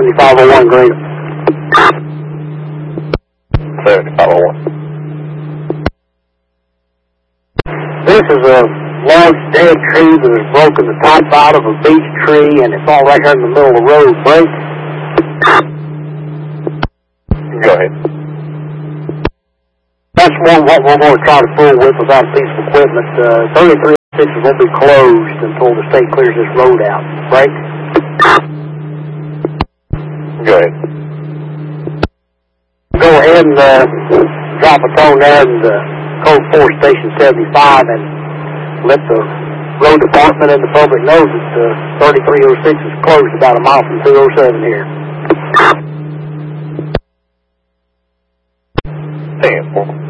7501 Green. 7501. This is a large dead tree that has broken the top out of a beech tree, and it's all right here in the middle of the road. Break. Go ahead. That's what we're going to try to pull with without a piece of equipment. 3306 is going to be closed until the state clears this road out. Break. Go ahead. Go ahead and drop a tone there in the Code 4 Station 75 and let the road department and the public know that 3306 is closed about a mile from 207 here. 10-4.